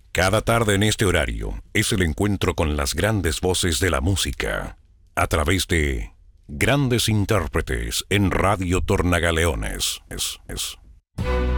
Cada tarde en este horario es el encuentro con las grandes voces de la música, a través de Grandes Intérpretes en Radio Tornagaleones.